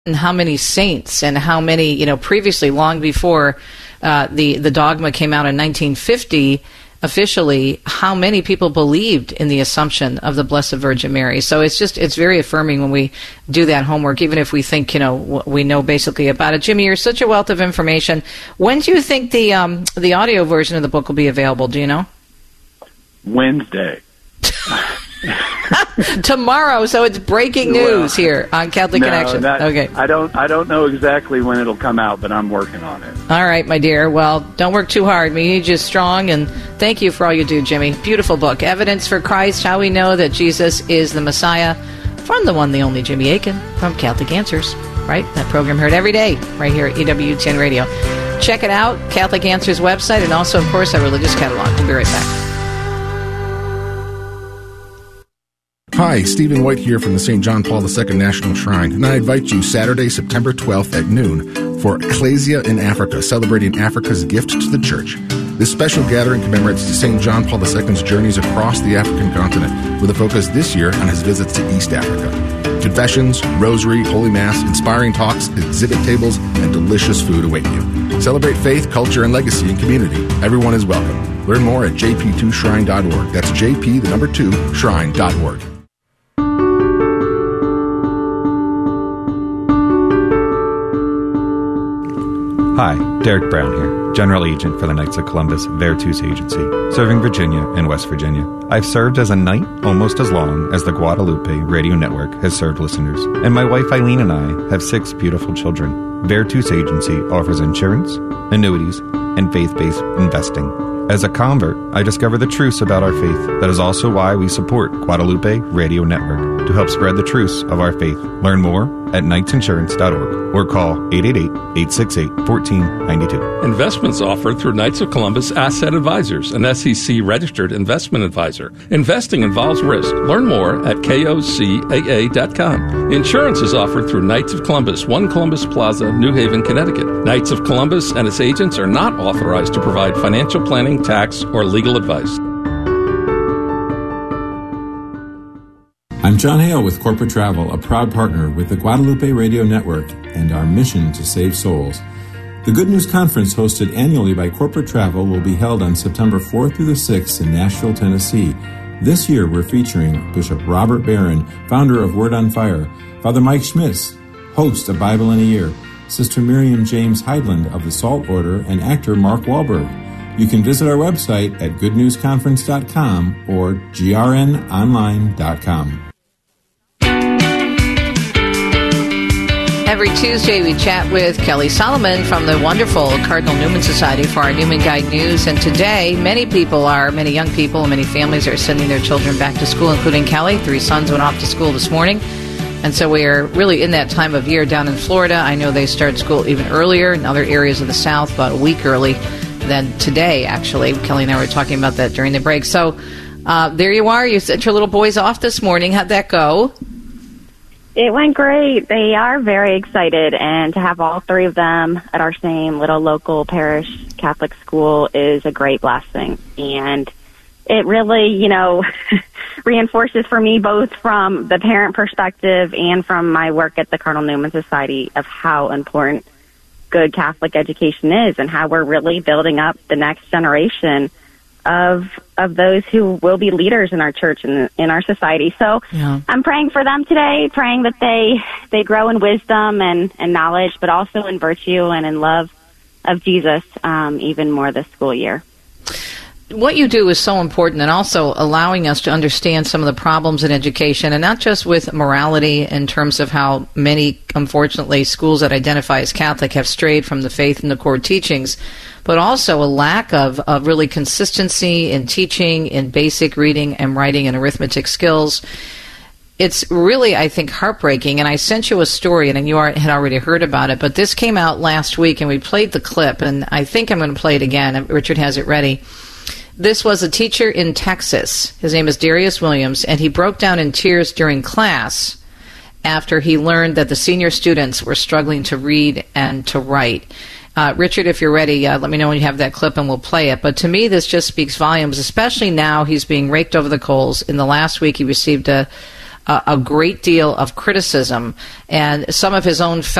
and how many saints and how many, previously, long before the dogma came out in 1950, officially, how many people believed in the assumption of the Blessed Virgin Mary. So it's very affirming when we do that homework, even if we think, we know basically about it. Jimmy, you're such a wealth of information. When do you think the audio version of the book will be available? Do you know? Wednesday. Tomorrow, so it's breaking news here on Catholic Connection. Okay. I don't know exactly when it'll come out, but I'm working on it. All right, my dear. Well, don't work too hard. We need you strong, and thank you for all you do, Jimmy. Beautiful book, Evidence for Christ, How We Know That Jesus is the Messiah, from the one, the only Jimmy Akin from Catholic Answers, right? That program heard every day right here at EWTN Radio. Check it out, Catholic Answers website, and also, of course, our religious catalog. We'll be right back. Hi, Stephen White here from the St. John Paul II National Shrine, and I invite you Saturday, September 12th at noon for Ecclesia in Africa, celebrating Africa's gift to the Church. This special gathering commemorates St. John Paul II's journeys across the African continent, with a focus this year on his visits to East Africa. Confessions, rosary, Holy Mass, inspiring talks, exhibit tables, and delicious food await you. Celebrate faith, culture, and legacy in community. Everyone is welcome. Learn more at jp2shrine.org. That's jp2shrine.org. Hi, Derek Brown here, General Agent for the Knights of Columbus Vertus Agency, serving Virginia and West Virginia. I've served as a knight almost as long as the Guadalupe Radio Network has served listeners, and my wife Eileen and I have 6 beautiful children. Vertus Agency offers insurance, annuities, and faith-based investing. As a convert, I discover the truths about our faith. That is also why we support Guadalupe Radio Network, to help spread the truths of our faith. Learn more at knightsinsurance.org or call 888-868-1492. Investments offered through Knights of Columbus Asset Advisors, an SEC-registered investment advisor. Investing involves risk. Learn more at KOCAA.com. Insurance is offered through Knights of Columbus, 1 Columbus Plaza, New Haven, Connecticut. Knights of Columbus and its agents are not authorized to provide financial planning, tax, or legal advice. I'm John Hale with Corporate Travel, a proud partner with the Guadalupe Radio Network and our mission to save souls. The Good News Conference, hosted annually by Corporate Travel, will be held on September 4th through the 6th in Nashville, Tennessee. This year we're featuring Bishop Robert Barron, founder of Word on Fire, Father Mike Schmitz, host of Bible in a Year, Sister Miriam James Heidland of the Salt Order, and actor Mark Wahlberg. You can visit our website at goodnewsconference.com or grnonline.com. Every Tuesday, we chat with Kelly Solomon from the wonderful Cardinal Newman Society for our Newman Guide News. And today, many young people and many families are sending their children back to school, including Kelly. 3 sons went off to school this morning. And so we are really in that time of year down in Florida. I know they start school even earlier in other areas of the South, about a week early than today, actually. Kelly and I were talking about that during the break. So there you are. You sent your little boys off this morning. How'd that go? It went great. They are very excited, and to have all 3 of them at our same little local parish Catholic school is a great blessing. And it really, reinforces for me, both from the parent perspective and from my work at the Cardinal Newman Society, of how important good Catholic education is and how we're really building up the next generation of those who will be leaders in our church and in our society. So I'm praying for them today, praying that they grow in wisdom and knowledge, but also in virtue and in love of Jesus, even more this school year. What you do is so important, and also allowing us to understand some of the problems in education, and not just with morality in terms of how many, unfortunately, schools that identify as Catholic have strayed from the faith and the core teachings, but also a lack of really consistency in teaching, in basic reading and writing and arithmetic skills. It's really, I think, heartbreaking, and I sent you a story, and you had already heard about it, but this came out last week, and we played the clip, and I think I'm going to play it again. Richard has it ready. This was a teacher in Texas. His name is Darius Williams, and he broke down in tears during class after he learned that the senior students were struggling to read and to write. Richard, if you're ready, let me know when you have that clip and we'll play it. But to me, this just speaks volumes, especially now he's being raked over the coals. In the last week, he received a a great deal of criticism, and some of his own